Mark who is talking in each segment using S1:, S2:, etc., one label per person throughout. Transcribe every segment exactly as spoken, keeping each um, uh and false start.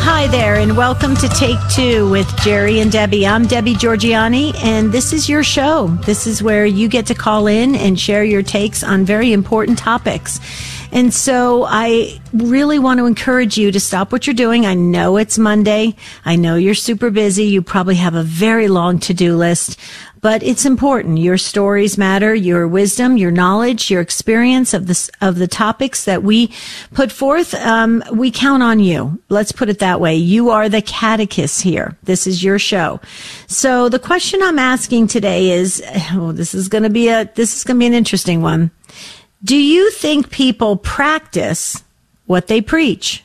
S1: Hi there, and welcome to Take Two with Jerry and Debbie. I'm Debbie Georgiani, and this is your show. This is where you get to call in and share your takes on very important topics. And so I really want to encourage you to stop what you're doing. I know it's Monday. I know you're super busy. You probably have a very long to-do list. But it's important. Your stories matter, your wisdom, your knowledge, your experience of the, of the topics that we put forth. Um, we count on you. Let's put it that way. You are the catechist here. This is your show. So the question I'm asking today is, oh, this is going to be a, this is going to be an interesting one. Do you think people practice what they preach?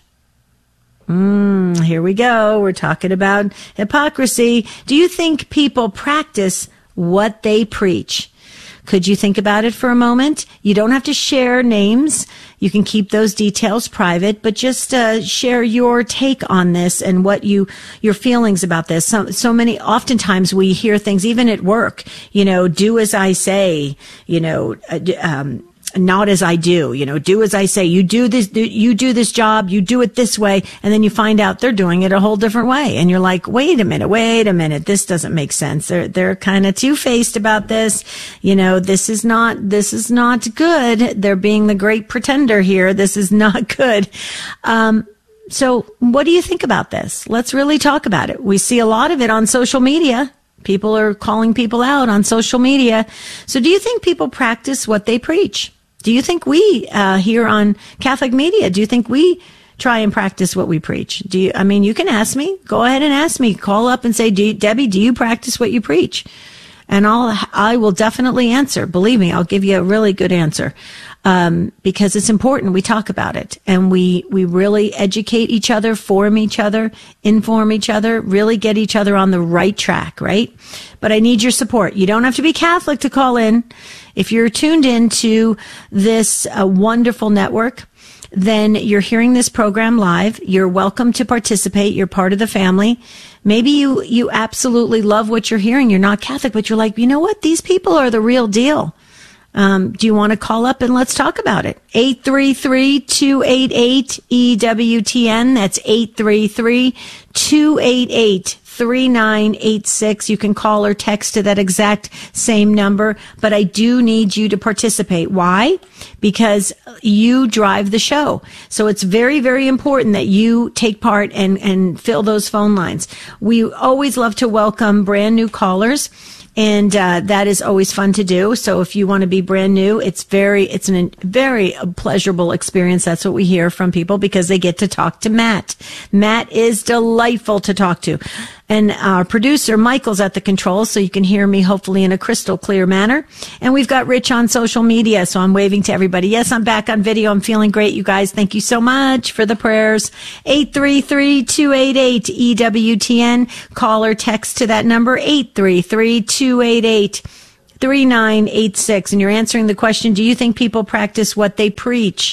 S1: Mm, here we go. We're talking about hypocrisy. Do you think people practice what they preach? Could you think about it for a moment? You don't have to share names. You can keep those details private, but just uh, share your take on this and what you, your feelings about this. So, so many, oftentimes we hear things, even at work, you know, do as I say, you know, uh, um, not as I do, you know, do as I say. You do this, you do this job, you do it this way, and then you find out they're doing it a whole different way. And you're like, wait a minute, wait a minute, this doesn't make sense. They're, they're kind of two-faced about this. You know, this is not, this is not good. They're being the great pretender here. This is not good. Um, so what do you think about this? Let's really talk about it. We see a lot of it on social media. People are calling people out on social media. So do you think people practice what they preach? Do you think we, uh, here on Catholic Media, do you think we try and practice what we preach? Do you, I mean, you can ask me, go ahead and ask me, call up and say, do you, Debbie, do you practice what you preach? And I'll, I will definitely answer. Believe me, I'll give you a really good answer. Um, because it's important we talk about it and we, we really educate each other, form each other, inform each other, really get each other on the right track, right? But I need your support. You don't have to be Catholic to call in. If you're tuned into this uh, wonderful network, then you're hearing this program live. You're welcome to participate. You're part of the family. Maybe you, you absolutely love what you're hearing. You're not Catholic, but you're like, you know what? These people are the real deal. Um, do you want to call up and let's talk about it? eight three three, two eight eight, E W T N. That's eight three three, two eight eight, three nine eight six. You can call or text to that exact same number, but I do need you to participate. Why? Because you drive the show. So it's very, very important that you take part and, and fill those phone lines. We always love to welcome brand new callers. And, uh, that is always fun to do. So if you want to be brand new, it's very, it's a very pleasurable experience. That's what we hear from people because they get to talk to Matt. Matt is delightful to talk to. And our producer, Michael's at the controls, so you can hear me hopefully in a crystal clear manner. And we've got Rich on social media, so I'm waving to everybody. Yes, I'm back on video. I'm feeling great, you guys. Thank you so much for the prayers. eight three three, two eight eight, E W T N. Call or text to that number, eight three three, two eight eight, three nine eight six. And you're answering the question, do you think people practice what they preach?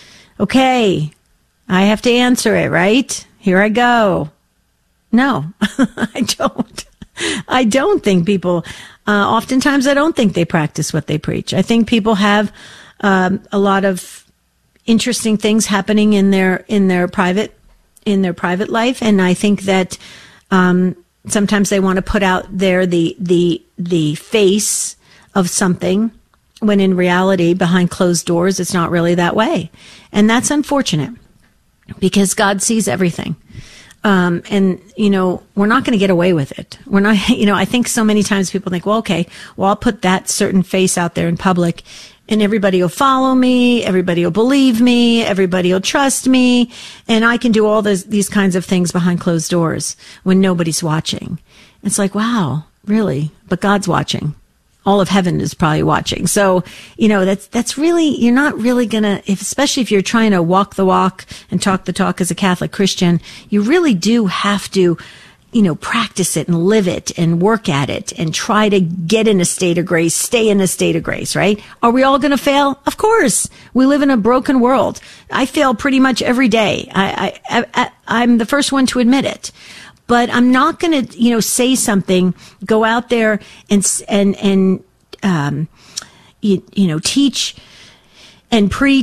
S1: Okay, I have to answer it, right? Here I go. No, I don't. I don't think people, uh, oftentimes I don't think they practice what they preach. I think people have, um, a lot of interesting things happening in their, in their private, in their private life. And I think that, um, sometimes they want to put out there the, the, the face of something when in reality, behind closed doors, it's not really that way. And that's unfortunate because God sees everything. Um, and, you know, we're not going to get away with it. We're not, you know, I think so many times people think, well, okay, well, I'll put that certain face out there in public and everybody will follow me. Everybody will believe me. Everybody will trust me. And I can do all this, these kinds of things behind closed doors when nobody's watching. It's like, wow, really? But God's watching. All of heaven is probably watching. So, you know, that's, that's really, you're not really gonna, if, especially if you're trying to walk the walk and talk the talk as a Catholic Christian, you really do have to, you know, practice it and live it and work at it and try to get in a state of grace, stay in a state of grace, right? Are we all gonna fail? Of course. We live in a broken world. I fail pretty much every day. I, I, I I'm the first one to admit it. But I'm not going to, you know, say something, go out there and, and, and, um, you, you know, teach and preach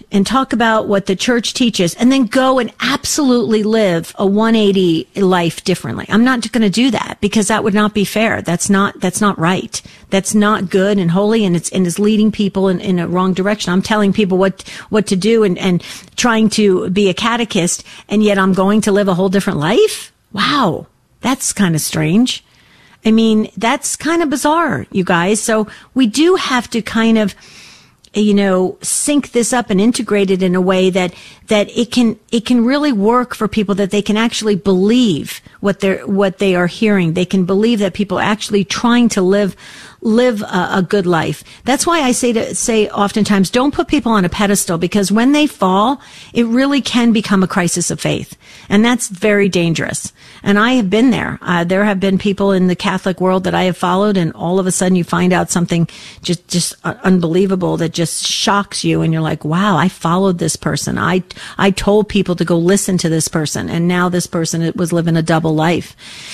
S1: and talk about what the church teaches and then go and absolutely live a one eighty life differently. I'm not going to do that because that would not be fair. That's not, that's not right. That's not good and holy, and it's, and is leading people in, in a wrong direction. I'm telling people what, what to do and, and trying to be a catechist, and yet I'm going to live a whole different life. Wow. That's kind of strange. I mean, that's kind of bizarre, you guys. So we do have to kind of, you know, sync this up and integrate it in a way that, that it can, it can really work for people, that they can actually believe what they're, what they are hearing. They can believe that people are actually trying to live, live a, a good life. That's why I say to say oftentimes, don't put people on a pedestal, because when they fall, it really can become a crisis of faith. And that's very dangerous. And I have been there. Uh, there have been people in the Catholic world that I have followed, and all of a sudden you find out something just, just unbelievable that just shocks you. And you're like, wow, I followed this person. I, I told people to go listen to this person. And now this person was living a double life.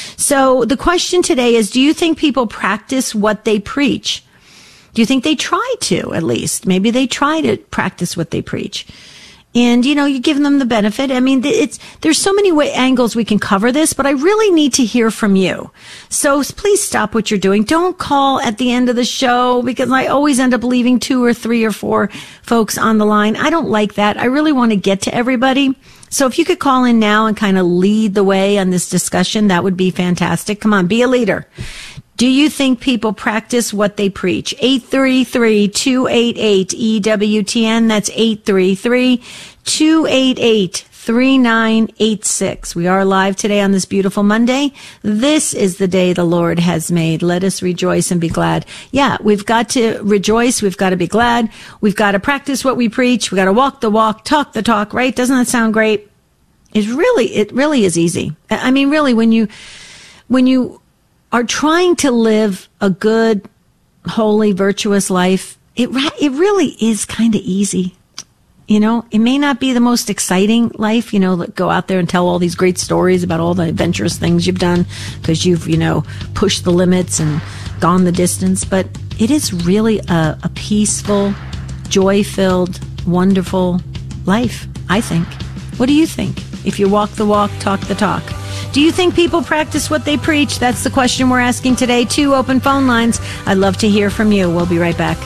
S1: So the question today is, do you think people practice what they preach? Do you think they try to, at least? Maybe they try to practice what they preach. And, you know, you give them the benefit. I mean, it's, there's so many way, angles we can cover this, but I really need to hear from you. So please stop what you're doing. Don't call at the end of the show, because I always end up leaving two or three or four folks on the line. I don't like that. I really want to get to everybody. So if you could call in now and kind of lead the way on this discussion, that would be fantastic. Come on, be a leader. Do you think people practice what they preach? eight three three, two eight eight, E W T N. That's eight three three, two eight eight, three nine eight six. We are live today on this beautiful Monday. This is the day the Lord has made. Let us rejoice and be glad. Yeah, we've got to rejoice. We've got to be glad. We've got to practice what we preach. We've got to walk the walk, talk the talk, right? Doesn't that sound great? It really, it really is easy. I mean, really, when you, when you, are trying to live a good, holy, virtuous life, it it really is kind of easy. You know, it may not be the most exciting life, you know, go out there and tell all these great stories about all the adventurous things you've done because you've, you know, pushed the limits and gone the distance. But it is really a, a peaceful, joy-filled, wonderful life, I think. What do you think? If you walk the walk, talk the talk. Do you think people practice what they preach? That's the question we're asking today. Two open phone lines. I'd love to hear from you. We'll be right back.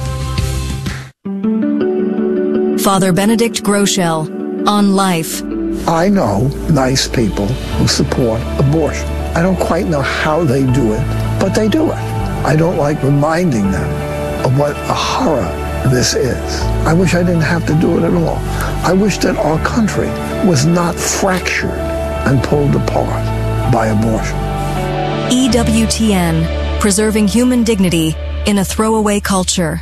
S2: Father Benedict Groeschel on Life.
S3: I know nice people who support abortion. I don't quite know how they do it, but they do it. I don't like reminding them of what a horror this is. I wish I didn't have to do it at all. I wish that our country was not fractured and pulled apart by abortion.
S2: E W T N, preserving human dignity in a throwaway culture.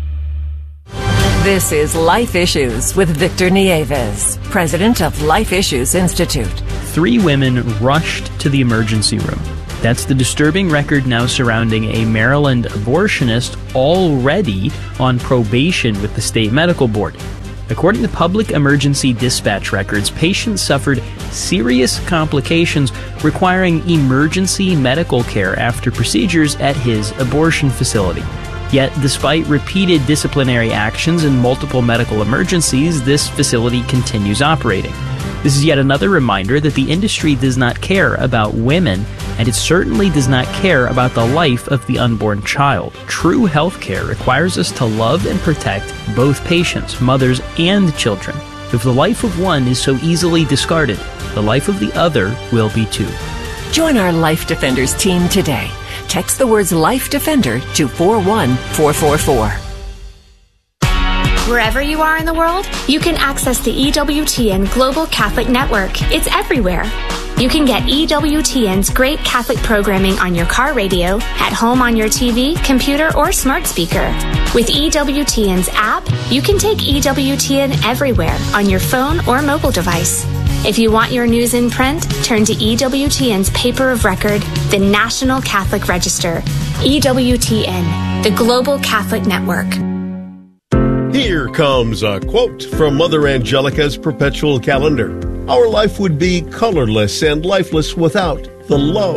S4: This is Life Issues with Victor Nieves, president of Life Issues Institute.
S5: Three women rushed to the emergency room. That's the disturbing record now surrounding a Maryland abortionist already on probation with the state medical board. According to public emergency dispatch records, patients suffered serious complications requiring emergency medical care after procedures at his abortion facility. Yet, despite repeated disciplinary actions and multiple medical emergencies, this facility continues operating. This is yet another reminder that the industry does not care about women, and it certainly does not care about the life of the unborn child. True health care requires us to love and protect both patients, mothers, and children. If the life of one is so easily discarded, the life of the other will be too.
S4: Join our Life Defenders team today. Text the words Life Defender to four one four four four.
S6: Wherever you are in the world, you can access the E W T N Global Catholic Network. It's everywhere. You can get E W T N's great Catholic programming on your car radio, at home on your T V, computer, or smart speaker. With E W T N's app, you can take E W T N everywhere on your phone or mobile device. If you want your news in print, turn to E W T N's paper of record, the National Catholic Register. E W T N, the Global Catholic Network.
S7: Here comes a quote from Mother Angelica's perpetual calendar. Our life would be colorless and lifeless without the love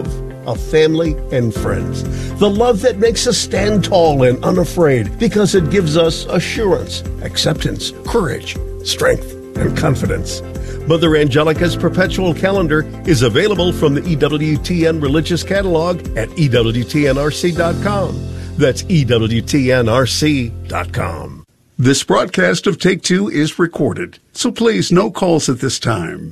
S7: of family and friends. The love that makes us stand tall and unafraid because it gives us assurance, acceptance, courage, strength, and confidence. Mother Angelica's perpetual calendar is available from the E W T N Religious Catalog at E W T N R C dot com. That's E W T N R C dot com.
S8: This broadcast of Take Two is recorded, so please no calls at this time.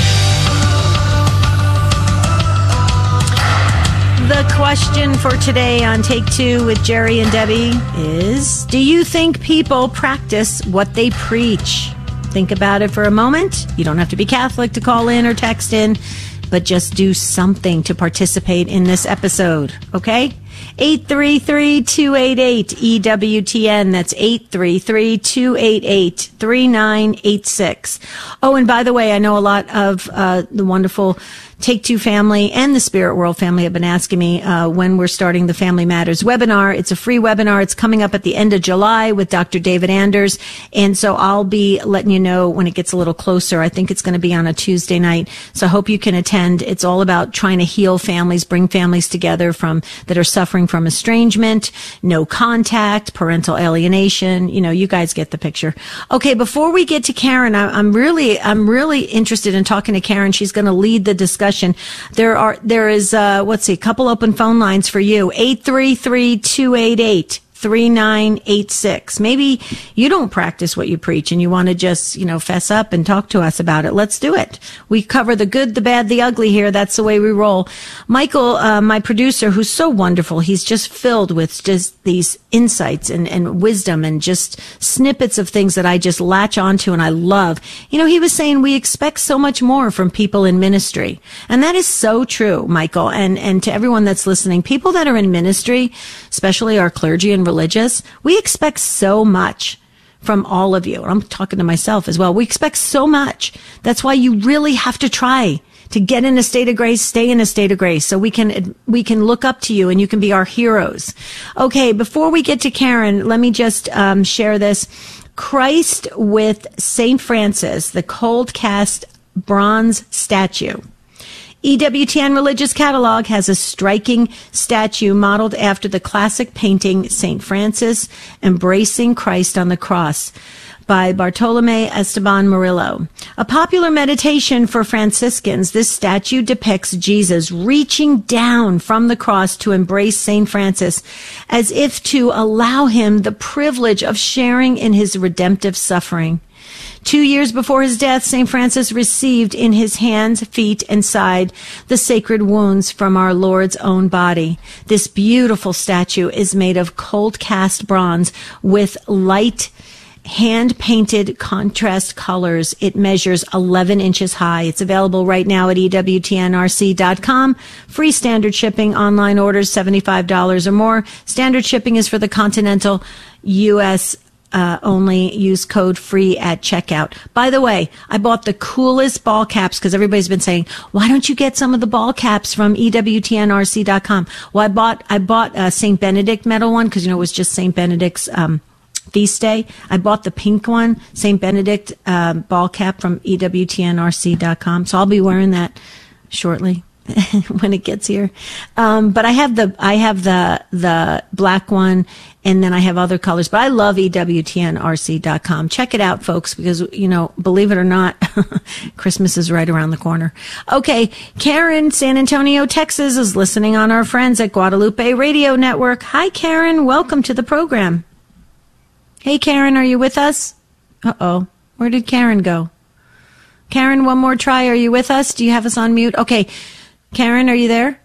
S1: The question for today on Take Two with Jerry and Debbie is, do you think people practice what they preach? Think about it for a moment. You don't have to be Catholic to call in or text in, but just do something to participate in this episode, okay? eight three three, two eight eight, E W T N. That's eight three three, two eight eight, three nine eight six. Oh, and by the way, I know a lot of uh, the wonderful Take Two family and the Spirit World family have been asking me uh, when we're starting the Family Matters webinar. It's a free webinar. It's coming up at the end of July with Doctor David Anders. And so I'll be letting you know when it gets a little closer. I think it's going to be on a Tuesday night. So I hope you can attend. It's all about trying to heal families, bring families together from that are suffering from estrangement, no contact, parental alienation. You know, you guys get the picture. Okay, before we get to Karen, I, I'm really, I'm really interested in talking to Karen. She's going to lead the discussion. There are, there is, uh, let's see, a couple open phone lines for you. eight three three, two eight eight, three nine eight six. Maybe you don't practice what you preach and you want to just, you know, fess up and talk to us about it. Let's do it. We cover the good, the bad, the ugly here. That's the way we roll. Michael, uh, my producer, who's so wonderful, he's just filled with just these insights and, and wisdom and just snippets of things that I just latch onto and I love. You know, he was saying we expect so much more from people in ministry. And that is so true, Michael. And, and to everyone that's listening, people that are in ministry, especially our clergy and religious, we expect so much from all of you. I'm talking to myself as well. We expect so much. That's why you really have to try to get in a state of grace, stay in a state of grace, so we can we can look up to you and you can be our heroes. Okay, before we get to Karen, let me just um, share this. Christ with Saint Francis, the cold cast bronze statue. E W T N Religious Catalog has a striking statue modeled after the classic painting Saint Francis Embracing Christ on the Cross by Bartolome Esteban Murillo. A popular meditation for Franciscans, this statue depicts Jesus reaching down from the cross to embrace Saint Francis as if to allow him the privilege of sharing in his redemptive suffering. Two years before his death, Saint Francis received in his hands, feet, and side the sacred wounds from our Lord's own body. This beautiful statue is made of cold cast bronze with light hand-painted contrast colors. It measures eleven inches high. It's available right now at E W T N R C dot com. Free standard shipping, online orders seventy-five dollars or more. Standard shipping is for the continental U S Uh, only. Use code FREE at checkout. By the way, I bought the coolest ball caps because everybody's been saying, why don't you get some of the ball caps from E W T N R C dot com? Well, I bought, I bought a Saint Benedict metal one because, you know, it was just Saint Benedict's, um, feast day. I bought the pink one, Saint Benedict, uh, ball cap from E W T N R C dot com. So I'll be wearing that shortly. When it gets here. Um, but I have the, I have the, the black one and then I have other colors, but I love E W T N R C dot com. Check it out, folks, because, you know, believe it or not, Christmas is right around the corner. Okay. Karen, San Antonio, Texas is listening on our friends at Guadalupe Radio Network. Hi, Karen. Welcome to the program. Hey, Karen, are you with us? Uh-oh. Where did Karen go? Karen, one more try. Are you with us? Do you have us on mute? Okay. Karen, are you there?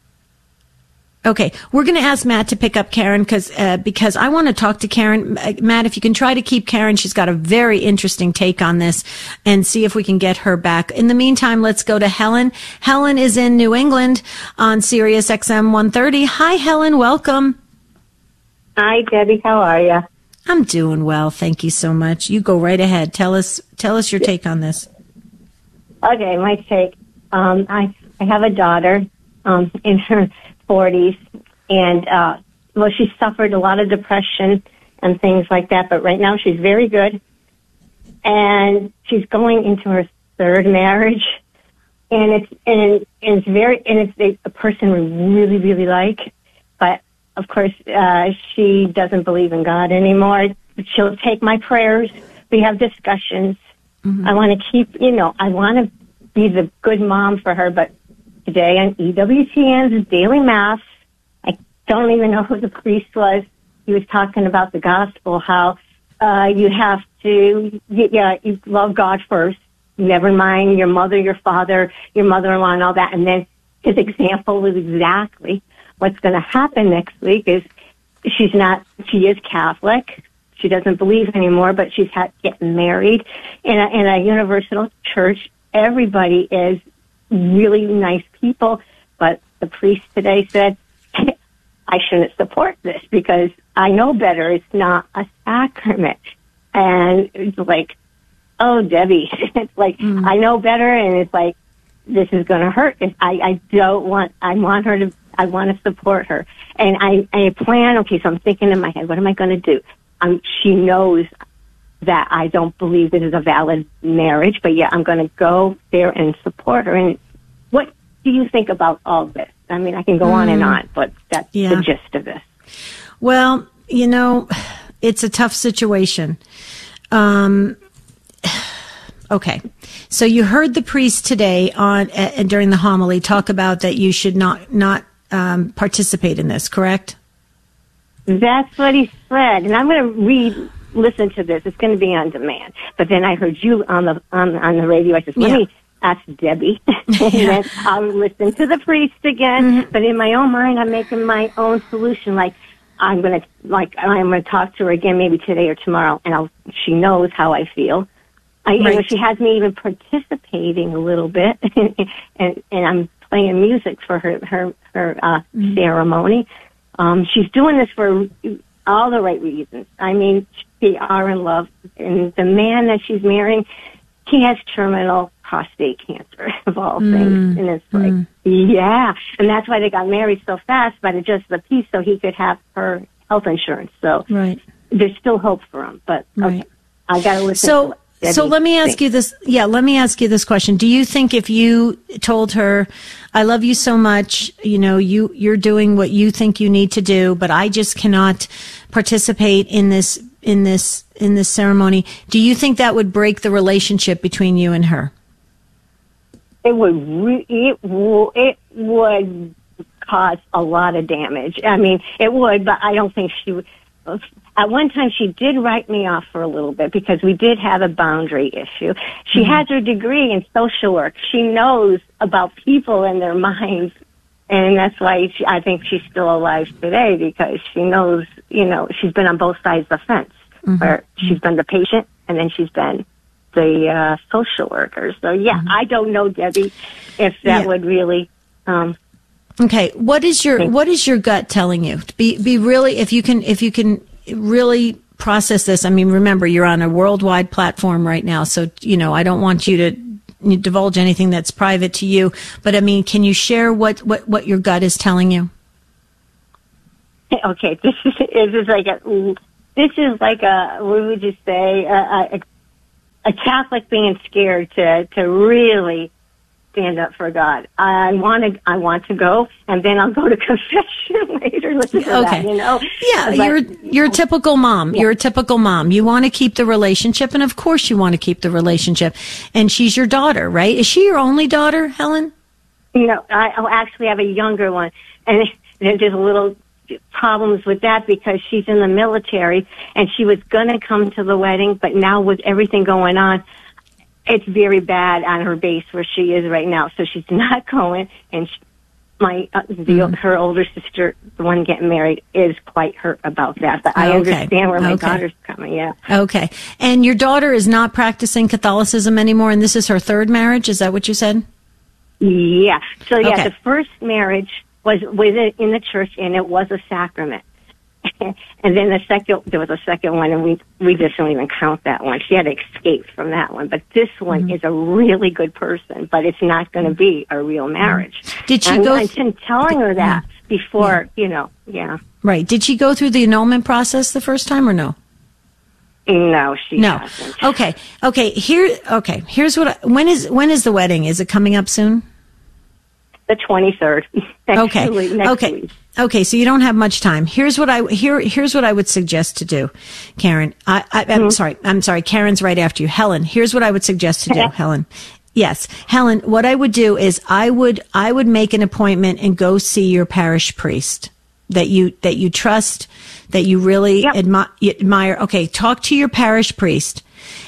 S1: Okay, we're going to ask Matt to pick up Karen because uh, because I want to talk to Karen. Uh, Matt, if you can try to keep Karen, she's got a very interesting take on this, and see if we can get her back. In the meantime, let's go to Helen. Helen is in New England on Sirius X M one thirty. Hi, Helen. Welcome.
S9: Hi, Debbie. How are you?
S1: I'm doing well. Thank you so much. You go right ahead. Tell us tell us your take on this.
S9: Okay, my take. Um, I I have a daughter um, in her forties, and uh, well, she suffered a lot of depression and things like that. But right now, she's very good, and she's going into her third marriage, and it's and it's very and it's a person we really, really like. But, of course, uh, she doesn't believe in God anymore. She'll take my prayers. We have discussions. Mm-hmm. I want to keep, you know, I want to be the good mom for her. But today on E W T N's Daily Mass, I don't even know who the priest was. He was talking about the gospel, how uh, you have to, yeah, you love God first. Never mind your mother, your father, your mother-in-law, and all that. And then his example was exactly what's going to happen next week. Is she's not, she is Catholic. She doesn't believe anymore, but she's had, getting married in a, in a universal church. Everybody is really nice people, but the priest today said, I shouldn't support this because I know better. It's not a sacrament. And it's like, oh, Debbie, it's like, mm. I know better, and it's like, this is going to hurt. I, I don't want, I want her to, I want to support her. And I, I plan, okay, so I'm thinking in my head, what am I going to do? Um, she knows that I don't believe this is a valid marriage, but yeah, I'm going to go there and support her. And what do you think about all this? I mean, I can go mm. on and on, but that's yeah. the gist of this.
S1: Well, you know, it's a tough situation. Um, okay. So you heard the priest today on uh, during the homily talk about that you should not, not um, participate in this, correct?
S9: That's what he said. And I'm going to read, listen to this. It's going to be on demand. But then I heard you on the, on, on the radio. I said, let yeah. me ask Debbie. And then I'll listen to the priest again. Mm-hmm. But in my own mind, I'm making my own solution. Like, I'm going to, like, I'm going to talk to her again maybe today or tomorrow. And I'll, she knows how I feel. I, right. you know, she has me even participating a little bit. and, and, and I'm playing music for her, her, her, uh, mm-hmm. ceremony. Um, she's doing this for all the right reasons. I mean, they are in love. And the man that she's marrying, he has terminal prostate cancer, of all mm, things. And it's like, mm. yeah. And that's why they got married so fast, by the just the peace, so he could have her health insurance. So
S1: right.
S9: there's still hope for him. But
S1: right.
S9: okay, I got to listen
S1: so,
S9: to it.
S1: So let me ask you this. Yeah, let me ask you this question. Do you think if you told her, I love you so much, you know, you, you're doing what you think you need to do, but I just cannot participate in this, in this, in this ceremony. Do you think that would break the relationship between you and her?
S9: It would, re- it, w- it would cause a lot of damage. I mean, it would, but I don't think she would. At one time, she did write me off for a little bit because we did have a boundary issue. She mm-hmm. has her degree in social work. She knows about people and their minds, and that's why she, I think she's still alive today, because she knows, you know, she's been on both sides of the fence, mm-hmm. where she's been the patient and then she's been the uh, social worker. So, yeah, mm-hmm. I don't know, Debbie, if that yeah. would really... Um,
S1: okay, what is your what is your gut telling you? Be be really, if you can if you can really process this. I mean, remember, you're on a worldwide platform right now, so you know I don't want you to divulge anything that's private to you. But I mean, can you share what what, what your gut is telling you?
S9: Okay, this is this is like a this is like a what would you say a, a, a Catholic being scared to to really stand up for God. I want to, I want to go, and then I'll go to confession later. Listen to
S1: okay.
S9: that, you know.
S1: Yeah,
S9: but,
S1: you're you're a typical mom. Yeah. You're a typical mom. You want to keep the relationship, and of course you want to keep the relationship. And she's your daughter, right? Is she your only daughter, Helen?
S9: No, I oh, actually have a younger one, and there's just a little problems with that because she's in the military, and she was going to come to the wedding, but now with everything going on, it's very bad on her base where she is right now, so she's not going. And she, my uh, the, mm-hmm. her older sister, the one getting married, is quite hurt about that. But I
S1: okay.
S9: understand where my
S1: okay.
S9: daughter's coming. Yeah.
S1: Okay. And your daughter is not practicing Catholicism anymore, and this is her third marriage. Is that what you said?
S9: Yeah. So yeah,
S1: okay.
S9: the first marriage was was in the church, and it was a sacrament. And then the second, there was a second one, and we we just don't even count that one. She had escaped from that one. But this one mm-hmm. is a really good person, but it's not going to be a real marriage.
S1: Did she
S9: and
S1: go?
S9: I've been telling her that yeah. before, yeah. you know, yeah.
S1: Right. Did she go through the annulment process the first time or no?
S9: No, she
S1: no.
S9: hasn't.
S1: Okay. Okay. Here. Okay. Here's what. I, when is when is the wedding? Is it coming up soon?
S9: the twenty-third.
S1: Okay.
S9: Next
S1: okay.
S9: week.
S1: Okay. So you don't have much time. Here's what I here. Here's what I would suggest to do, Karen. I, I, I'm
S9: Mm-hmm.
S1: sorry. I'm sorry. Karen's right after you. Helen. Here's what I would suggest to do, Helen. Yes, Helen. What I would do is I would I would make an appointment and go see your parish priest that you that you trust, that you really
S9: Yep.
S1: admi- admire. Okay. Talk to your parish priest.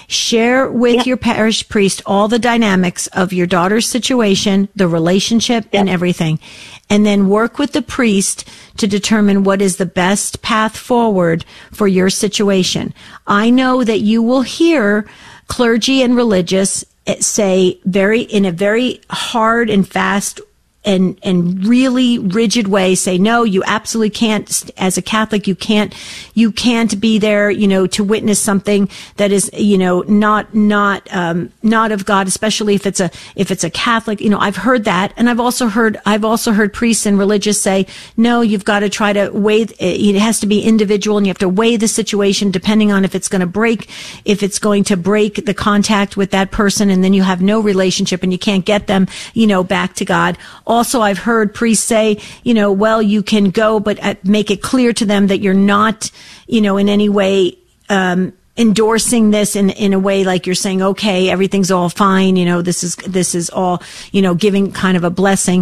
S1: Share with
S9: Yep.
S1: your parish priest all the dynamics of your daughter's situation, the relationship, and everything. And then work with the priest to determine what is the best path forward for your situation. I know that you will hear clergy and religious say very, in a very hard and fast and, and really rigid way, say, no, you absolutely can't, as a Catholic, you can't, you can't be there, you know, to witness something that is, you know, not, not, um, not of God, especially if it's a, if it's a Catholic, you know, I've heard that. And I've also heard, I've also heard priests and religious say, no, you've got to try to weigh, it has to be individual and you have to weigh the situation depending on if it's going to break, if it's going to break the contact with that person and then you have no relationship and you can't get them, you know, back to God. Also, I've heard priests say, you know, well, you can go, but uh, make it clear to them that you're not, you know, in any way, um, endorsing this in, in a way like you're saying, okay, everything's all fine. You know, this is, this is all, you know, giving kind of a blessing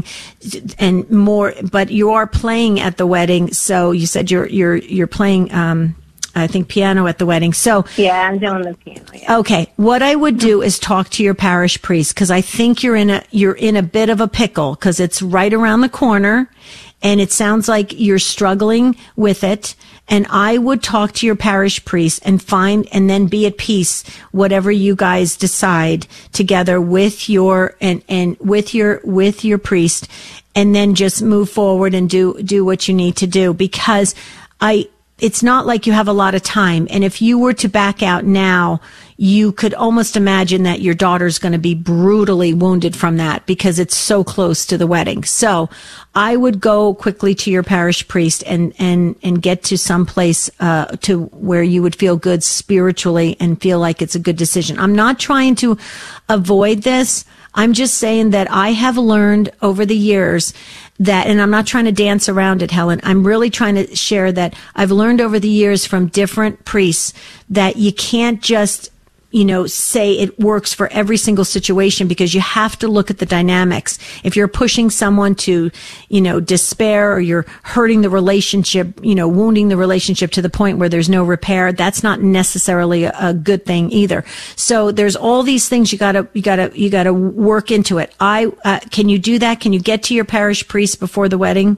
S1: and more, but you are playing at the wedding. So you said you're, you're, you're playing, um, I think piano at the wedding. So
S9: Yeah, I'm doing the piano. Yeah.
S1: okay, what I would do is talk to your parish priest because I think you're in a you're in a bit of a pickle because it's right around the corner, and it sounds like you're struggling with it. And I would talk to your parish priest and find and then be at peace whatever you guys decide together with your and and with your with your priest, and then just move forward and do do what you need to do because I. It's not like you have a lot of time. And if you were to back out now, you could almost imagine that your daughter's going to be brutally wounded from that because it's so close to the wedding. So I would go quickly to your parish priest and, and, and get to some place, uh, to where you would feel good spiritually and feel like it's a good decision. I'm not trying to avoid this. I'm just saying that I have learned over the years that, and I'm not trying to dance around it, Helen. I'm really trying to share that I've learned over the years from different priests that you can't just, you know, say it works for every single situation because you have to look at the dynamics. If you're pushing someone to, you know, despair or you're hurting the relationship, you know, wounding the relationship to the point where there's no repair, that's not necessarily a, a good thing either. So there's all these things you gotta, you gotta, you gotta work into it. I, uh, can you do that? Can you get to your parish priest before the wedding?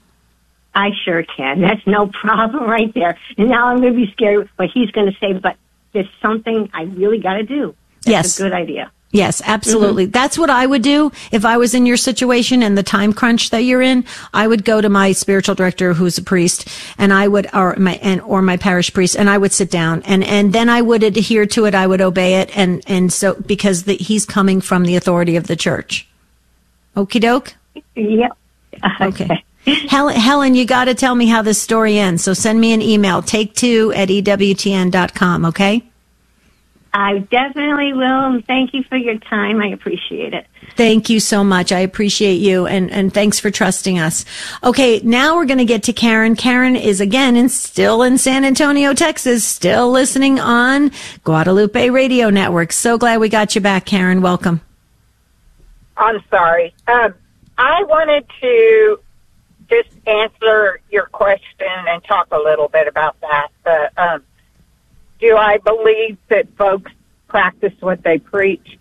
S9: I sure can. That's no problem right there. And now I'm going to be scared what he's going to say, but there's something I really got to do. That's
S1: Yes.
S9: a good idea.
S1: Yes, absolutely.
S9: Mm-hmm.
S1: That's what I would do if I was in your situation and the time crunch that you're in. I would go to my spiritual director, who's a priest, and I would, or my, and, or my parish priest, and I would sit down and, and then I would adhere to it. I would obey it. And, and so, because the, he's coming from the authority of the church. Okie doke?
S9: Yep.
S1: Okay. Helen, Helen, you got to tell me how this story ends. So send me an email, take two at E W T N dot com, okay?
S9: I definitely will, and thank you for your time. I appreciate it.
S1: Thank you so much. I appreciate you, and, and thanks for trusting us. Okay, now we're going to get to Karen. Karen is, again, in, still in San Antonio, Texas, still listening on Guadalupe Radio Network. So glad we got you back, Karen. Welcome.
S10: I'm sorry. Um, I wanted to just answer your question and talk a little bit about that. But, um, do I believe that folks practice what they preach?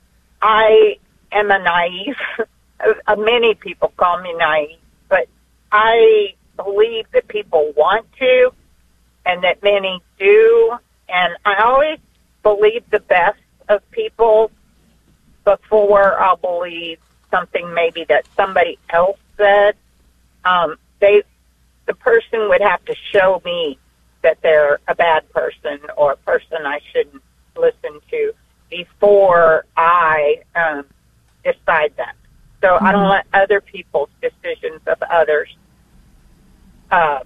S10: I am a naive. uh, many people call me naive, but I believe that people want to and that many do. And I always believe the best of people before I'll believe something maybe that somebody else said. Um, they, the person would have to show me that they're a bad person or a person I shouldn't listen to before I um, decide that. So mm-hmm. I don't let other people's decisions of others, uh,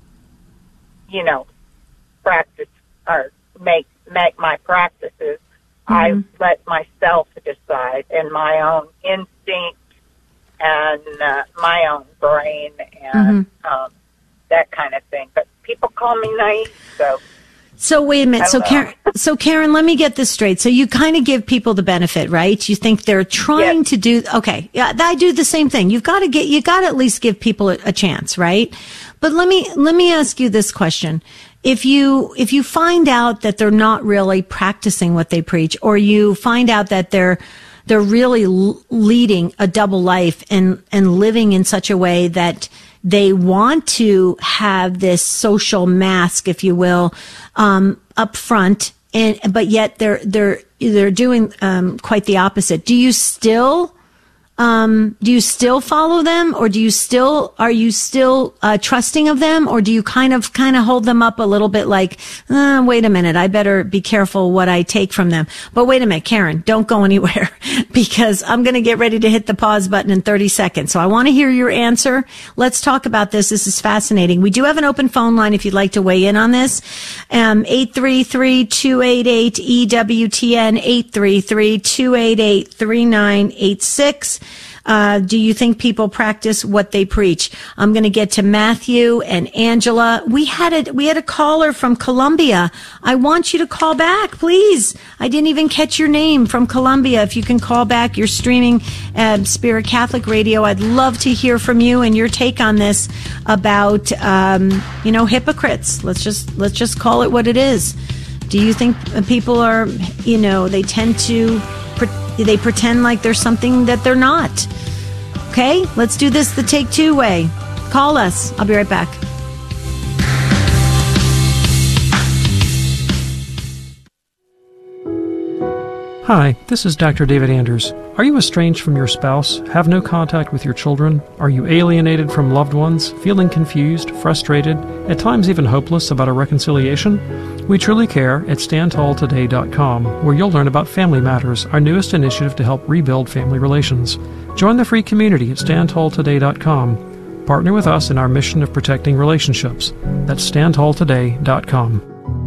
S10: you know, practice or make make my practices. Mm-hmm. I let myself decide, and my own instinct and uh, my own brain and
S1: Mm-hmm.
S10: um, that kind of thing. But people call me naive, so.
S1: So wait a minute. So Karen, so Karen, let me get this straight. So you kind of give people the benefit, right? You think they're trying
S10: Yes.
S1: to do, okay. Yeah, I do the same thing. You've got to get, you got to at least give people a, a chance, right? But let me, let me ask you this question. If you, if you find out that they're not really practicing what they preach, or you find out that they're, they're really l- leading a double life and, and living in such a way that they want to have this social mask, if you will, um, up front, and but yet they're they're they're doing um, quite the opposite. Do you still um, do you still follow them, or do you still are you still uh, trusting of them, or do you kind of kind of hold them up a little bit, like, uh, wait a minute, I better be careful what I take from them? But wait a minute, Karen, don't go anywhere, because I'm going to get ready to hit the pause button in thirty seconds. So I want to hear your answer. Let's talk about this. This is fascinating. We do have an open phone line if you'd like to weigh in on this. Um, eight three three, two eight eight, E W T N, eight three three, two eight eight, three nine eight six. Uh, do you think people practice what they preach? I'm going to get to Matthew and Angela. We had a, we had a caller from Colombia. I want you to call back, please. I didn't even catch your name, from Colombia. If you can call back, you're streaming uh, Spirit Catholic Radio. I'd love to hear from you and your take on this about, um, you know, hypocrites. Let's just, let's just call it what it is. Do you think people are, you know, they tend to, they pretend like there's something that they're not? Okay, let's do this the Take Two way. Call us. I'll be right back.
S11: Hi, this is Doctor David Anders. Are you estranged from your spouse, have no contact with your children? Are you alienated from loved ones, feeling confused, frustrated, at times even hopeless about a reconciliation? We truly care at stand tall today dot com, where you'll learn about Family Matters, our newest initiative to help rebuild family relations. Join the free community at stand tall today dot com. Partner with us in our mission of protecting relationships. That's stand tall today dot com.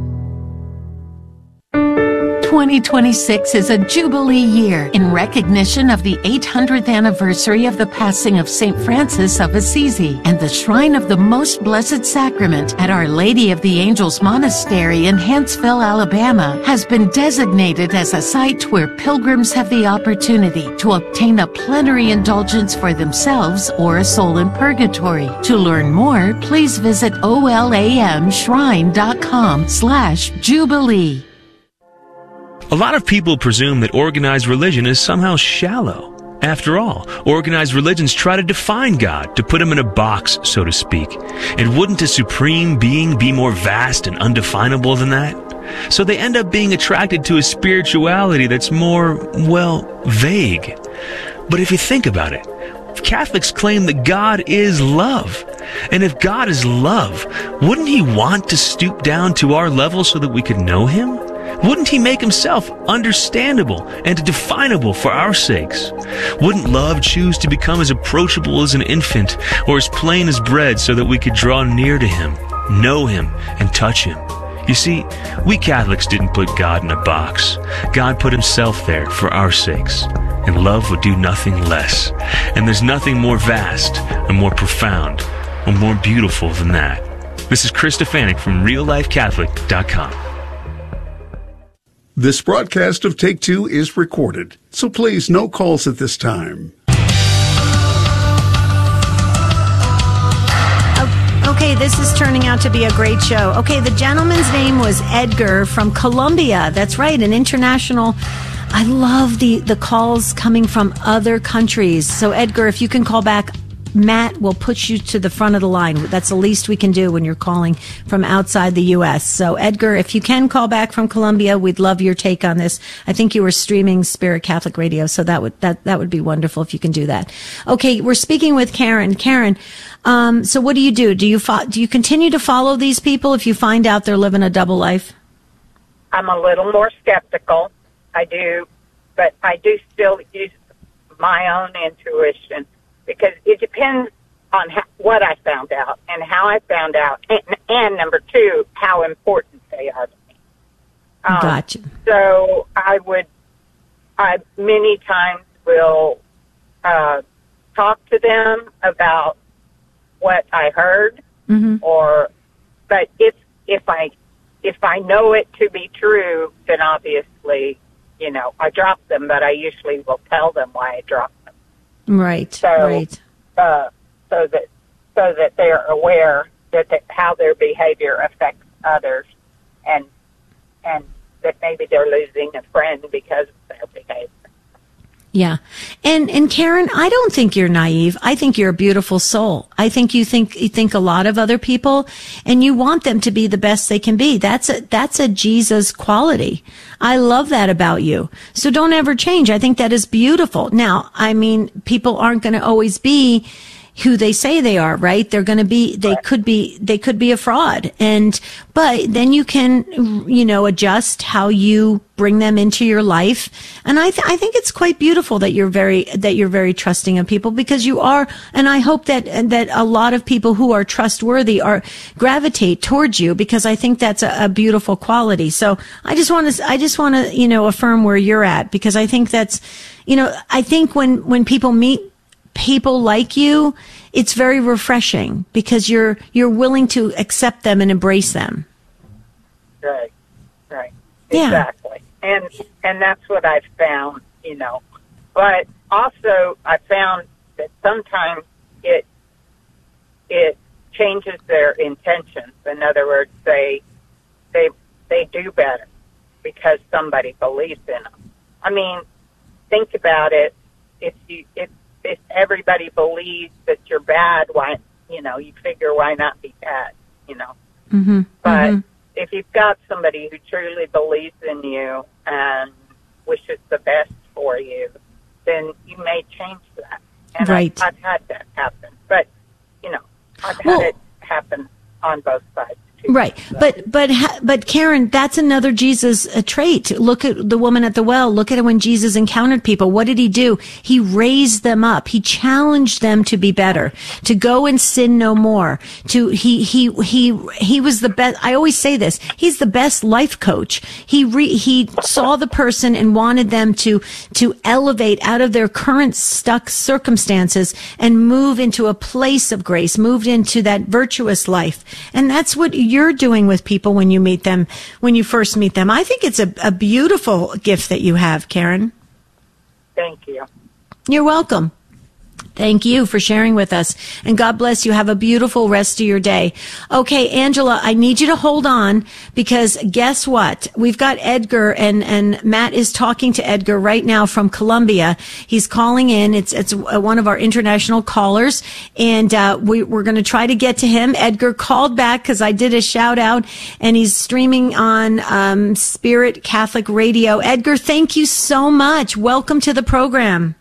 S12: twenty twenty-six is a Jubilee year in recognition of the eight hundredth anniversary of the passing of Saint Francis of Assisi, and the Shrine of the Most Blessed Sacrament at Our Lady of the Angels Monastery in Huntsville, Alabama, has been designated as a site where pilgrims have the opportunity to obtain a plenary indulgence for themselves or a soul in purgatory. To learn more, please visit olamshrine.com slash Jubilee.
S13: A lot of people presume that organized religion is somehow shallow. After all, organized religions try to define God, to put him in a box, so to speak. And wouldn't a supreme being be more vast and undefinable than that? So they end up being attracted to a spirituality that's more, well, vague. But if you think about it, Catholics claim that God is love. And if God is love, wouldn't he want to stoop down to our level so that we could know him? Wouldn't he make himself understandable and definable for our sakes? Wouldn't love choose to become as approachable as an infant or as plain as bread so that we could draw near to him, know him, and touch him? You see, we Catholics didn't put God in a box. God put himself there for our sakes, and love would do nothing less. And there's nothing more vast or more profound or more beautiful than that. This is Chris Stefanik from real life catholic dot com.
S8: This broadcast of Take Two is recorded, so please, no calls at this time.
S1: Okay, this is turning out to be a great show. Okay, the gentleman's name was Edgar from Colombia. That's right, an international. I love the, the calls coming from other countries. So, Edgar, if you can call back, Matt will put you to the front of the line. That's the least we can do when you're calling from outside the U S. So, Edgar, if you can call back from Colombia, we'd love your take on this. I think you were streaming Spirit Catholic Radio, so that would that that would be wonderful if you can do that. Okay, we're speaking with Karen. Karen, um, so what do you do? Do you fo- do you continue to follow these people if you find out they're living a double life?
S10: I'm a little more skeptical. I do, but I do still use my own intuition, because it depends on how, what I found out and how I found out, and, and number two, how important they are to me. Um,
S1: gotcha.
S10: So I would, I many times will uh, talk to them about what I heard,
S1: mm-hmm.
S10: or, but if, if I, if I know it to be true, then obviously, you know, I drop them, but I usually will tell them why I dropped them.
S1: Right,
S10: so,
S1: right.
S10: Uh, so that, so that they're aware that, that how their behavior affects others, and, and that maybe they're losing a friend because of their behavior.
S1: Yeah. And, and Karen, I don't think you're naive. I think you're a beautiful soul. I think you think, you think a lot of other people and you want them to be the best they can be. That's a, that's a Jesus quality. I love that about you. So don't ever change. I think that is beautiful. Now, I mean, people aren't going to always be who they say they are, right? They're going to be, they could be, they could be a fraud. And, but then you can, you know, adjust how you bring them into your life. And I, th- I think it's quite beautiful that you're very, that you're very trusting of people, because you are. And I hope that, that a lot of people who are trustworthy are gravitate towards you, because I think that's a, a beautiful quality. So I just want to, I just want to, you know, affirm where you're at, because I think that's, you know, I think when, when people meet people like you, it's very refreshing, because you're you're willing to accept them and embrace them.
S10: Right, right,
S1: yeah.
S10: Exactly, and and that's what I've found, you know. But also, I found that sometimes it it changes their intentions. In other words, they they they do better because somebody believes in them. I mean, think about it. If you if if everybody believes that you're bad, why, you know, you figure why not be bad, you know.
S1: Mm-hmm.
S10: But
S1: mm-hmm.
S10: if you've got somebody who truly believes in you and wishes the best for you, then you may change that. And
S1: right.
S10: I've, I've had that happen. But, you know, I've had
S1: well,
S10: it happen on both sides.
S1: Right. But, but, but Karen, that's another Jesus uh, trait. Look at the woman at the well. Look at it when Jesus encountered people. What did he do? He raised them up. He challenged them to be better, to go and sin no more. To, he, he, he, he was the best. I always say this. He's the best life coach. He re, he saw the person and wanted them to, to elevate out of their current stuck circumstances and move into a place of grace, moved into that virtuous life. And that's what you're doing with people when you meet them, when you first meet them. I think it's a, a beautiful gift that you have, Karen.
S10: Thank you.
S1: You're welcome. Thank you for sharing with us. And God bless you. Have a beautiful rest of your day. Okay, Angela, I need you to hold on, because guess what? We've got Edgar, and, and Matt is talking to Edgar right now from Colombia. He's calling in. It's, it's one of our international callers, and, uh, we, we're going to try to get to him. Edgar called back because I did a shout out, and he's streaming on, um, Spirit Catholic Radio. Edgar, thank you so much. Welcome to the program.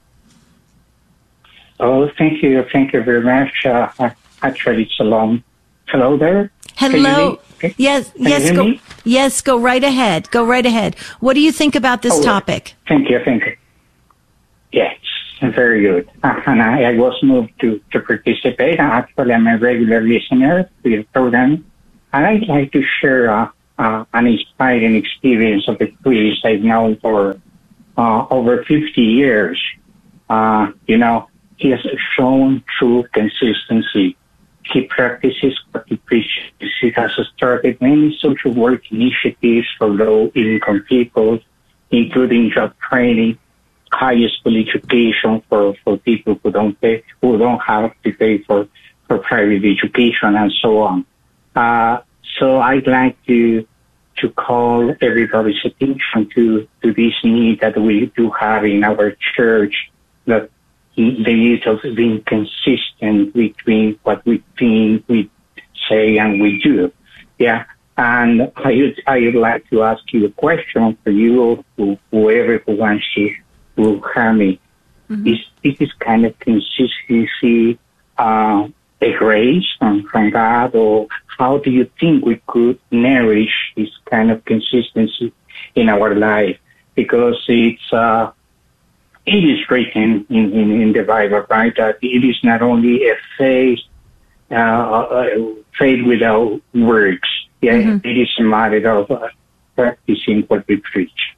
S14: Oh, thank you. Thank you very much. Uh, actually, Shalom. Hello there.
S1: Hello. Yes,
S14: Can
S1: yes,
S14: you hear
S1: go,
S14: me?
S1: yes, go right ahead. Go right ahead. What do you think about this
S14: oh,
S1: topic?
S14: Thank you. Thank you. Yes, very good. Uh, and I, I was moved to, to participate. Actually, I'm a regular listener to your program. And I'd like to share uh, uh, an inspiring experience of a priest I've known for uh, over fifty years. Uh, you know, he has shown true consistency. He practices what he preaches. He has started many social work initiatives for low-income people, including job training, high school education for, for people who don't pay, who don't have to pay for, for private education, and so on. Uh, so I'd like to to call everybody's attention to, to this need that we do have in our church, that the need of being consistent between what we think, we say, and we do. Yeah. And I would, I would like to ask you a question for you, or whoever who wants to will hear me. Mm-hmm. Is, is this kind of consistency uh, a grace from, from God, or how do you think we could nourish this kind of consistency in our life? Because it's, uh, it is written in, in, in the Bible, right, that it is not only a faith, uh, uh, faith without works. Yeah, mm-hmm. It is a matter of uh, practicing what we preach.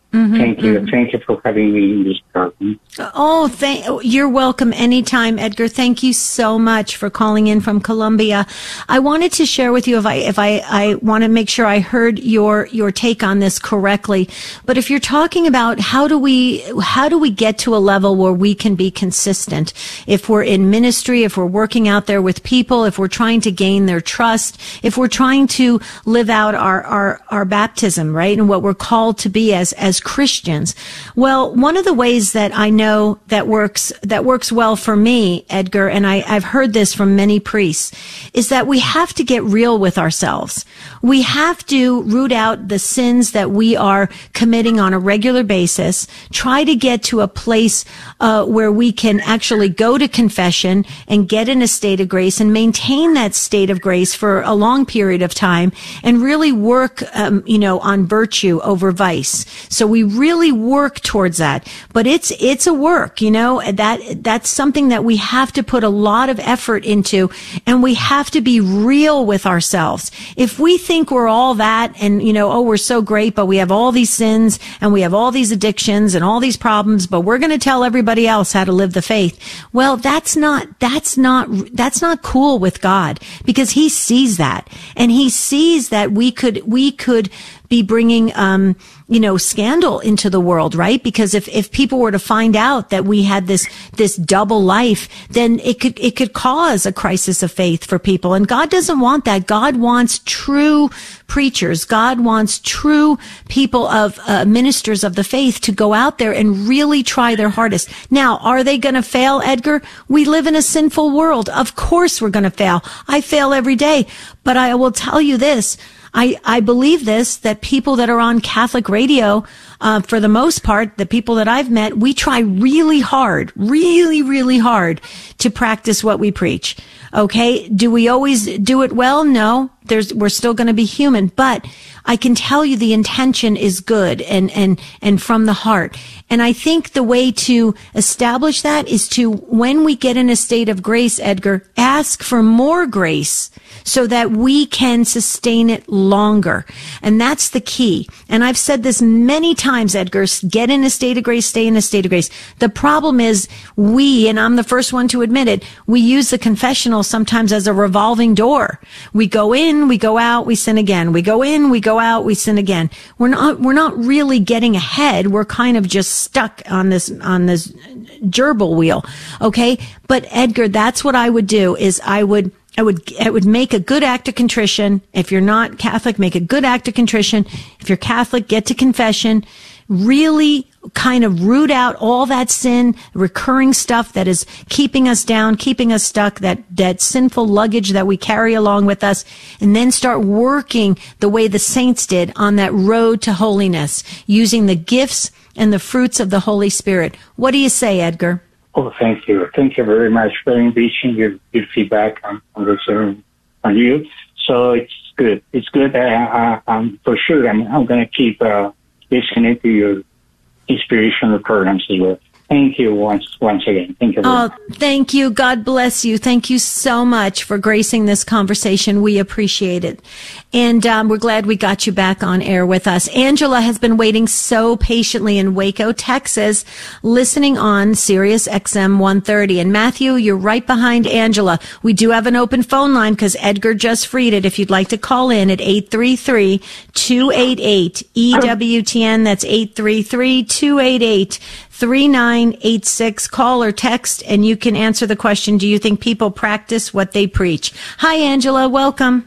S14: Mm-hmm, Thank you. Mm-hmm. Thank you for having me in this program.
S1: Oh, thank, you're welcome anytime, Edgar. Thank you so much for calling in from Colombia. I wanted to share with you if I, if I, I want to make sure I heard your, your take on this correctly. But if you're talking about how do we, how do we get to a level where we can be consistent? If we're in ministry, if we're working out there with people, if we're trying to gain their trust, if we're trying to live out our, our, our baptism, right? And what we're called to be as, as Christians. Well, one of the ways that I know that works, that works well for me, Edgar, and I, I've heard this from many priests, is that we have to get real with ourselves. We have to root out the sins that we are committing on a regular basis, try to get to a place uh, where we can actually go to confession and get in a state of grace and maintain that state of grace for a long period of time and really work, um, you know, on virtue over vice. So we really work towards that, but it's, it's a work, you know, that, that's something that we have to put a lot of effort into, and we have to be real with ourselves. If we think we're all that and, you know, oh, we're so great, but we have all these sins and we have all these addictions and all these problems, but we're going to tell everybody else how to live the faith. Well, that's not, that's not, that's not cool with God, because he sees that, and he sees that we could, we could be bringing, um, you know, scandal into the world, right? Because if, if people were to find out that we had this, this double life, then it could, it could cause a crisis of faith for people. And God doesn't want that. God wants true preachers. God wants true people of, uh, ministers of the faith to go out there and really try their hardest. Now, are they going to fail, Edgar? We live in a sinful world. Of course we're going to fail. I fail every day. But I will tell you this. I, I believe this, that people that are on Catholic radio, uh, for the most part, the people that I've met, we try really hard, really, really hard to practice what we preach. Okay. Do we always do it well? No. There's, we're still going to be human, but I can tell you the intention is good and, and, and from the heart. And I think the way to establish that is to, when we get in a state of grace, Edgar, ask for more grace so that we can sustain it longer. And that's the key. And I've said this many times, Edgar, get in a state of grace, stay in a state of grace. The problem is we, and I'm the first one to admit it, we use the confessional sometimes as a revolving door. We go in, we go out, we sin again. We go in, we go out, we sin again. We're not, we're not really getting ahead. We're kind of just stuck on this, on this gerbil wheel. Okay. But Edgar, that's what I would do is I would, I would, I would make a good act of contrition. If you're not Catholic, make a good act of contrition. If you're Catholic, get to confession. Really kind of root out all that sin, recurring stuff that is keeping us down, keeping us stuck, that, that sinful luggage that we carry along with us, and then start working the way the saints did on that road to holiness, using the gifts and the fruits of the Holy Spirit. What do you say, Edgar?
S14: Oh, thank you. Thank you very much for enriching your, your feedback on, on this, uh, on you. So it's good. It's good. Uh, uh, um, for sure, I'm, I'm going to keep, uh, listening to your inspirational programs as well. Thank you once once again. Thank you.
S1: Oh, thank you. God bless you. Thank you so much for gracing this conversation. We appreciate it. And um, we're glad we got you back on air with us. Angela has been waiting so patiently in Waco, Texas, listening on Sirius X M one thirty. And Matthew, you're right behind Angela. We do have an open phone line because Edgar just freed it. If you'd like to call in at eight three three, two eight eight, E W T N, that's eight three three, two eight eight, three nine eight six. Call or text, and you can answer the question, do you think people practice what they preach? Hi, Angela. Welcome.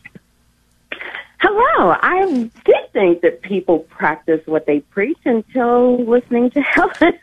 S15: Hello. I did think that people practice what they preach until listening to Helen.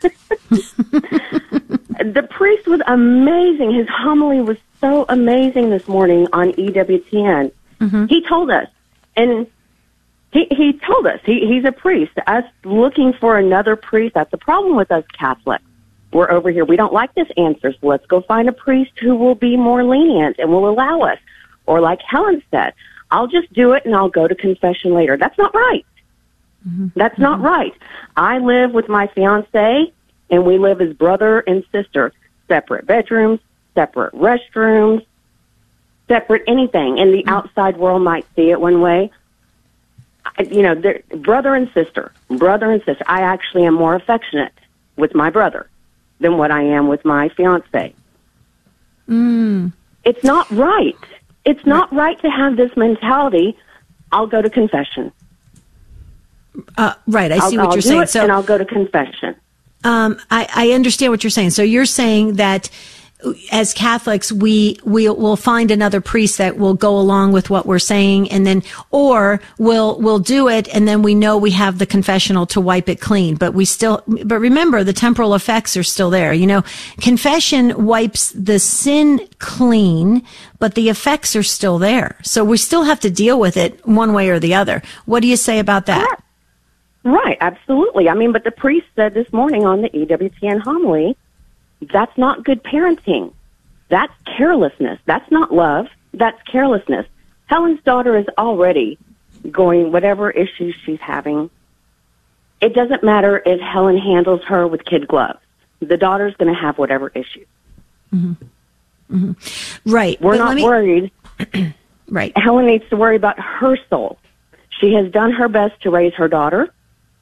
S15: The priest was amazing. His homily was so amazing this morning on E W T N. Mm-hmm. He told us, and He he told us, he, he's a priest. Us looking for another priest, that's the problem with us Catholics. We're over here. We don't like this answer, so let's go find a priest who will be more lenient and will allow us. Or like Helen said, I'll just do it and I'll go to confession later. That's not right. Mm-hmm. That's mm-hmm. not right. I live with my fiancé, and we live as brother and sister. Separate bedrooms, separate restrooms, separate anything. And the mm-hmm. outside world might see it one way. you know, they're brother and sister, brother and sister. I actually am more affectionate with my brother than what I am with my fiance.
S1: Mm.
S15: It's not right. It's not right to have this mentality. I'll go to confession.
S1: Uh, right, I see
S15: I'll,
S1: what
S15: I'll
S1: you're
S15: do
S1: saying.
S15: It
S1: so
S15: and I'll go to confession.
S1: Um, I, I understand what you're saying. So you're saying that as Catholics, we we will find another priest that will go along with what we're saying, and then, or we'll we'll do it, and then we know we have the confessional to wipe it clean. But we still, but remember, the temporal effects are still there. You know, confession wipes the sin clean, but the effects are still there. So we still have to deal with it one way or the other. What do you say about that?
S15: Right. Right, absolutely. I mean, but the priest said this morning on the E W T N homily, that's not good parenting. That's carelessness. That's not love. That's carelessness. Helen's daughter is already going whatever issues she's having. It doesn't matter if Helen handles her with kid gloves. The daughter's going to have whatever issues.
S1: Mm-hmm. Mm-hmm. Right.
S15: We're
S1: but
S15: not
S1: me...
S15: worried.
S1: Right.
S15: Helen needs to worry about her soul. She has done her best to raise her daughter.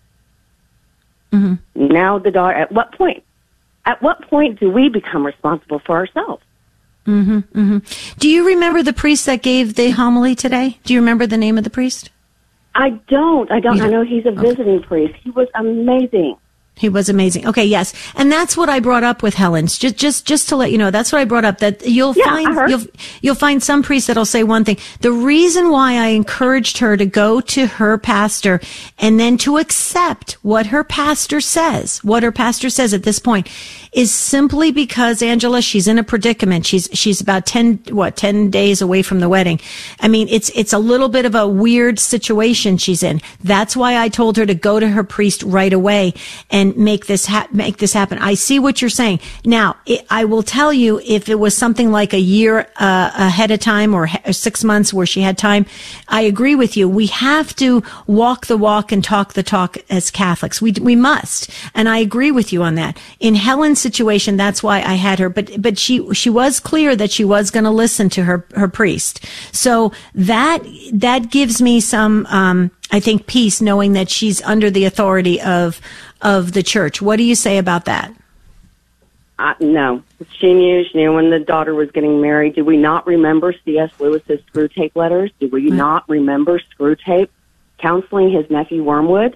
S1: Mm-hmm.
S15: Now the daughter, at what point? At what point do we become responsible for ourselves?
S1: Mm-hmm, mm-hmm. Do you remember the priest that gave the homily today? Do you remember the name of the priest?
S15: I don't. I don't.
S1: You
S15: I
S1: don't?
S15: know he's a
S1: Okay.
S15: visiting priest. He was amazing.
S1: He was amazing. Okay, yes. And that's what I brought up with Helen's. Just just just to let you know, that's what I brought up, that you'll
S15: Yeah, I
S1: find
S15: heard.
S1: you'll you'll find some priests that'll say one thing. The reason why I encouraged her to go to her pastor and then to accept what her pastor says, what her pastor says at this point, is simply because, Angela, she's in a predicament. She's she's about ten what, ten days away from the wedding. I mean, it's it's a little bit of a weird situation she's in. That's why I told her to go to her priest right away and make this ha- make this happen. I see what you're saying. Now, it, I will tell you, if it was something like a year uh, ahead of time or, he- or six months where she had time, I agree with you. We have to walk the walk and talk the talk as Catholics. We we must, and I agree with you on that. In Helen's situation, that's why I had her. But but she she was clear that she was going to listen to her her priest. So that that gives me some, um, I think, peace, knowing that she's under the authority of of the church. What do you say about that?
S15: Uh, no. She knew. She knew when the daughter was getting married. Do we not remember C S. Lewis's screw tape letters? Do we not remember screw tape counseling his nephew Wormwood?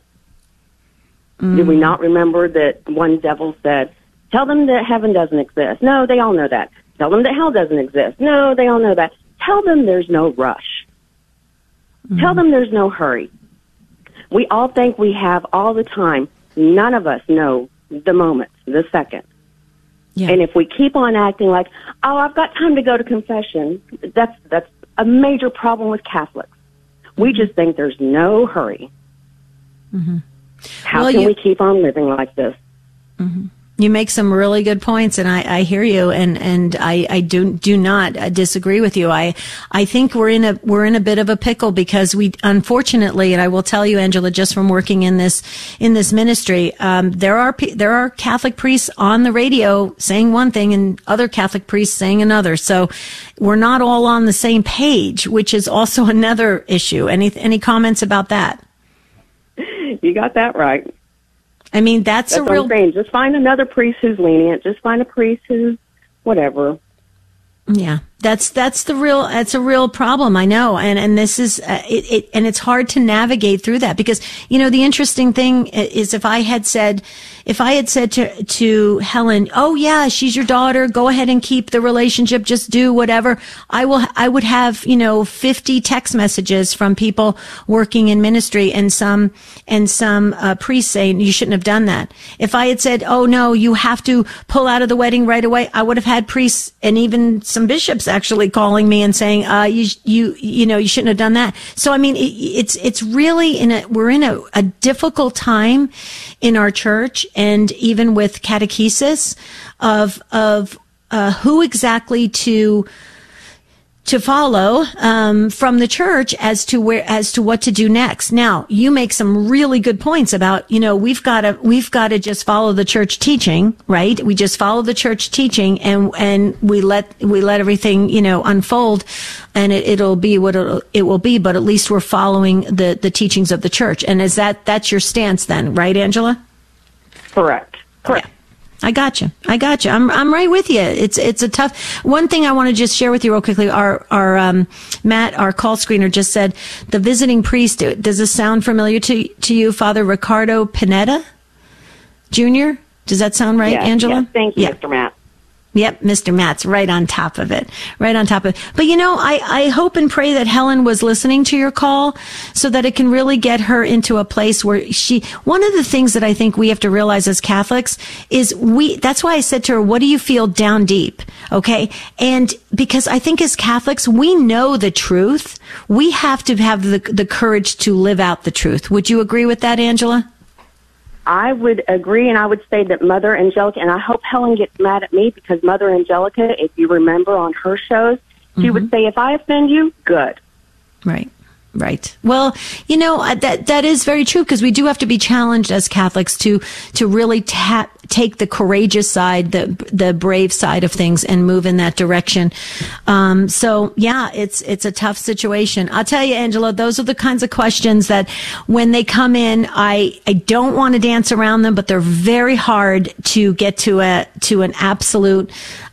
S1: Mm.
S15: Do we not remember that one devil said, tell them that heaven doesn't exist? No, they all know that. Tell them that hell doesn't exist. No, they all know that. Tell them there's no rush. Mm. Tell them there's no hurry. We all think we have all the time. None of us know the moment, the second.
S1: Yeah.
S15: And if we keep on acting like, oh, I've got time to go to confession, that's that's a major problem with Catholics. We just think there's no hurry.
S1: Mm-hmm.
S15: How
S1: Well,
S15: can
S1: you-
S15: we keep on living like this?
S1: Mm-hmm. You make some really good points, and I, I hear you, and, and I, I do do not uh, disagree with you. I I think we're in a we're in a bit of a pickle because we, unfortunately, and I will tell you, Angela, just from working in this in this ministry, um, there are pe- there are Catholic priests on the radio saying one thing and other Catholic priests saying another. So we're not all on the same page, which is also another issue. Any any comments about that?
S15: You got that right.
S1: I mean, that's,
S15: That's
S1: a
S15: what
S1: real.
S15: I'm saying. Just find another priest who's lenient. Just find a priest who's whatever.
S1: Yeah, that's that's the real that's a real problem. I know, and and this is uh, it, it. And it's hard to navigate through that because you know the interesting thing is if I had said if I had said to to Helen, oh yeah, she's your daughter, go ahead and keep the relationship, just do whatever. I will. I would have you know fifty text messages from people working in ministry and some and some uh, priests saying you shouldn't have done that. If I had said, oh no, you have to pull out of the wedding right away, I would have had priests and even some bishops actually calling me and saying, uh, you, you, you know, you shouldn't have done that. So, I mean, it, it's, it's really in a, we're in a, a difficult time in our church and even with catechesis of, of, uh, who exactly to, to follow um, from the church as to where as to what to do next. Now, you make some really good points about, you know, we've got to we've got to just follow the church teaching, right? We just follow the church teaching, and and we let we let everything, you know, unfold, and it, it'll be what it'll, it will be. But at least we're following the the teachings of the church. And is that that's your stance then, right, Angela?
S15: Correct. Correct.
S1: Yeah. I got you. I got you. I'm I'm right with you. It's it's a tough. One thing I want to just share with you real quickly. Our our um, Matt, our call screener, just said the visiting priest. Does this sound familiar to to you, Father Ricardo Pineda, Junior? Does that sound right,
S15: yes,
S1: Angela?
S15: Yes, thank you,
S1: yeah.
S15: Mister Matt.
S1: Yep, Mister Matt's right on top of it. Right on top of it. But you know, I, I hope and pray that Helen was listening to your call so that it can really get her into a place where she, one of the things that I think we have to realize as Catholics is we, that's why I said to her, what do you feel down deep? Okay. And because I think as Catholics, we know the truth. We have to have the, the courage to live out the truth. Would you agree with that, Angela?
S15: I would agree, and I would say that Mother Angelica, and I hope Helen gets mad at me because Mother Angelica, if you remember on her shows, she mm-hmm. would say, if I offend you, good.
S1: Right. Right. Well, you know, that that is very true because we do have to be challenged as Catholics to to really tap, take the courageous side, the the brave side of things and move in that direction. Um, so, yeah, it's it's a tough situation. I'll tell you, Angela, those are the kinds of questions that when they come in, I, I don't want to dance around them, but they're very hard to get to a to an absolute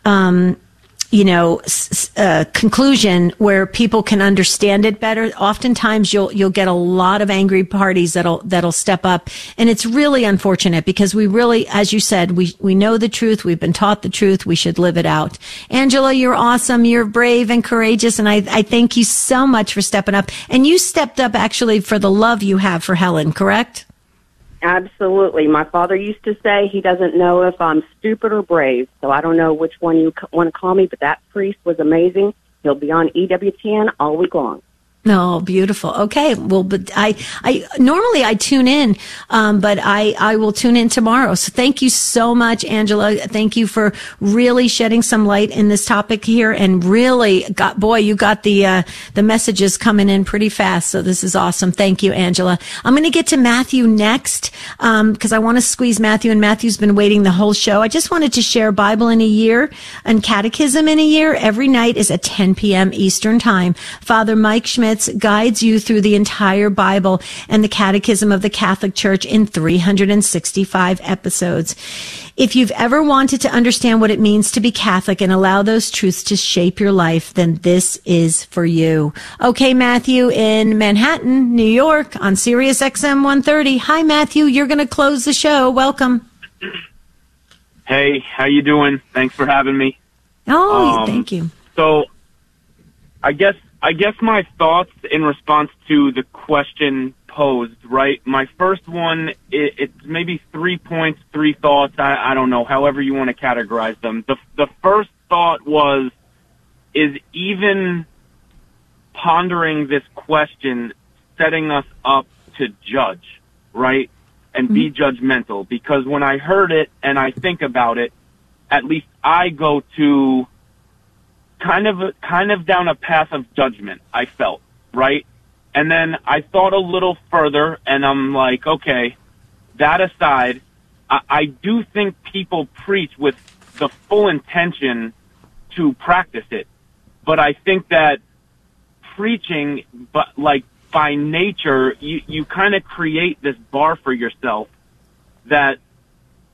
S1: um you know, uh, conclusion where people can understand it better. Oftentimes you'll, you'll get a lot of angry parties that'll, that'll step up. And it's really unfortunate because we really, as you said, we, we know the truth. We've been taught the truth. We should live it out. Angela, you're awesome. You're brave and courageous. And I, I thank you so much for stepping up. And you stepped up actually for the love you have for Helen, correct?
S15: Absolutely. My father used to say he doesn't know if I'm stupid or brave, so I don't know which one you want to call me, but that priest was amazing. He'll be on E W T N all week long.
S1: Oh, beautiful. Okay. Well, but I, I, normally I tune in, um, but I, I will tune in tomorrow. So thank you so much, Angela. Thank you for really shedding some light in this topic here and really got, boy, you got the, uh, the messages coming in pretty fast. So this is awesome. Thank you, Angela. I'm going to get to Matthew next, um, cause I want to squeeze Matthew, and Matthew's been waiting the whole show. I just wanted to share Bible in a year and catechism in a year. Every night is at ten p.m. Eastern time. Father Mike Schmidt guides you through the entire Bible and the Catechism of the Catholic Church in three hundred sixty-five episodes. If you've ever wanted to understand what it means to be Catholic and allow those truths to shape your life, then this is for you. Okay, Matthew in Manhattan, New York on Sirius X M one thirty. Hi, Matthew. You're going to close the show. Welcome.
S16: Hey, how you doing? Thanks for having me.
S1: Oh,
S16: um,
S1: thank you.
S16: So, I guess I guess my thoughts in response to the question posed, right? My first one, it, it's maybe three points, three thoughts. I, I don't know, however you want to categorize them. The the first thought was, is even pondering this question setting us up to judge, right? And mm-hmm. be judgmental. Because when I heard it and I think about it, at least I go to kind of kind of down a path of judgment, I felt, right? And then I thought a little further, and I'm like, okay, that aside, I, I do think people preach with the full intention to practice it. But I think that preaching, but like by nature, you, you kind of create this bar for yourself that